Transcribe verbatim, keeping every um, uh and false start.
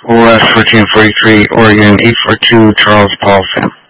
O S fourteen forty-three, Oregon eight four two, Charles Paulson.